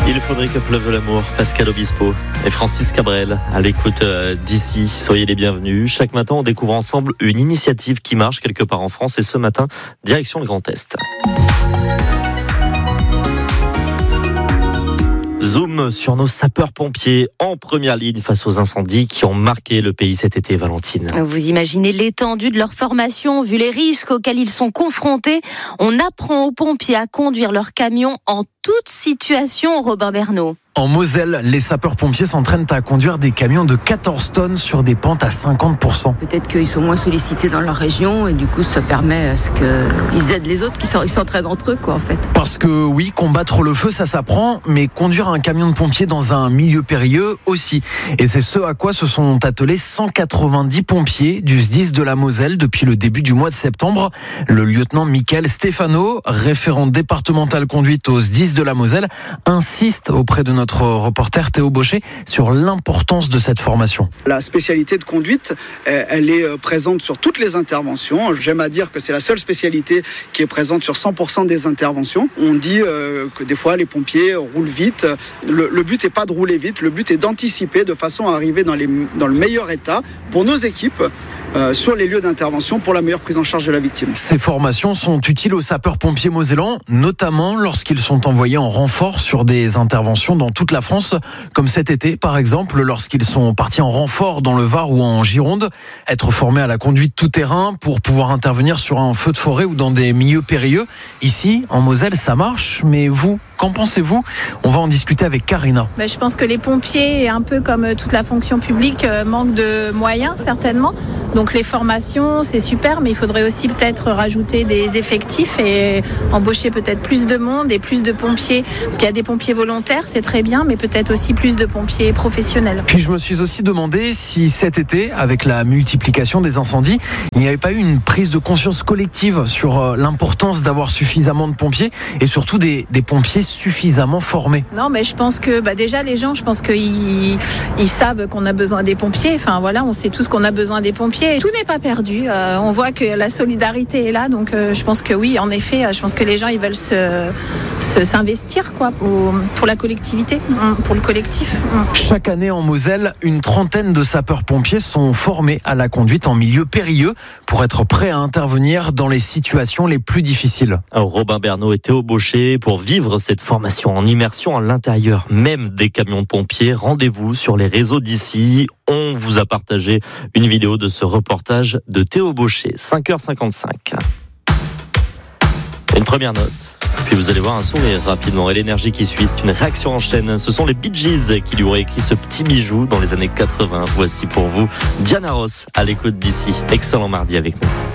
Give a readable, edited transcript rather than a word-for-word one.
Il faudrait que pleuve l'amour, Pascal Obispo et Francis Cabrel à l'écoute d'ici. Soyez les bienvenus. Chaque matin, on découvre ensemble une initiative qui marche quelque part en France et ce matin, direction le Grand Est. Zoom sur nos sapeurs-pompiers en première ligne face aux incendies qui ont marqué le pays cet été, Valentine. Vous imaginez l'étendue de leur formation, vu les risques auxquels ils sont confrontés. On apprend aux pompiers à conduire leur camion en toute situation, Robin Bernot. En Moselle, les sapeurs-pompiers s'entraînent à conduire des camions de 14 tonnes sur des pentes à 50%. Peut-être qu'ils sont moins sollicités dans leur région et du coup ça permet à ce qu'ils aident les autres, ils s'entraident entre eux en fait. Parce que oui, combattre le feu ça s'apprend, mais conduire un camion de pompiers dans un milieu périlleux aussi. Et c'est ce à quoi se sont attelés 190 pompiers du SDIS de la Moselle depuis le début du mois de septembre. Le lieutenant Michael Stefano, référent départemental conduite au SDIS de la Moselle, insiste auprès de notre reporter Théo Baucher sur l'importance de cette formation. La spécialité de conduite, elle est présente sur toutes les interventions. J'aime à dire que c'est la seule spécialité qui est présente sur 100% des interventions. On dit que des fois les pompiers roulent vite. Le but n'est pas de rouler vite, le but est d'anticiper de façon à arriver dans le meilleur état pour nos équipes. Sur les lieux d'intervention pour la meilleure prise en charge de la victime. Ces formations sont utiles aux sapeurs-pompiers mosellans, notamment lorsqu'ils sont envoyés en renfort sur des interventions dans toute la France, comme cet été par exemple, lorsqu'ils sont partis en renfort dans le Var ou en Gironde. Être formés à la conduite tout-terrain pour pouvoir intervenir sur un feu de forêt ou dans des milieux périlleux. Ici, en Moselle, ça marche, mais vous, qu'en pensez-vous ? On va en discuter avec Karina. Je pense que les pompiers, un peu comme toute la fonction publique, manquent de moyens certainement. Donc les formations, c'est super, mais il faudrait aussi peut-être rajouter des effectifs et embaucher peut-être plus de monde et plus de pompiers. Parce qu'il y a des pompiers volontaires, c'est très bien, mais peut-être aussi plus de pompiers professionnels. Puis je me suis aussi demandé si cet été, avec la multiplication des incendies, il n'y avait pas eu une prise de conscience collective sur l'importance d'avoir suffisamment de pompiers et surtout des pompiers suffisamment formés. Non, mais je pense que déjà les gens, je pense qu'ils savent qu'on a besoin des pompiers. Enfin voilà, on sait tous qu'on a besoin des pompiers. Tout n'est pas perdu. On voit que la solidarité est là, donc je pense que oui, en effet, je pense que les gens ils veulent s'investir pour la collectivité, pour le collectif. Chaque année en Moselle, une trentaine de sapeurs-pompiers sont formés à la conduite en milieu périlleux pour être prêts à intervenir dans les situations les plus difficiles. Robin Bernot et Théo Baucher pour vivre cette formation en immersion à l'intérieur même des camions de pompiers. Rendez-vous sur les réseaux d'ici. On vous a partagé une vidéo de ce reportage de Théo Baucher, 5h55. Une première note, puis vous allez voir un sourire rapidement et l'énergie qui suit, c'est une réaction en chaîne. Ce sont les Bee Gees qui lui auraient écrit ce petit bijou dans les années 80. Voici pour vous Diana Ross à l'écoute d'ici. Excellent mardi avec nous.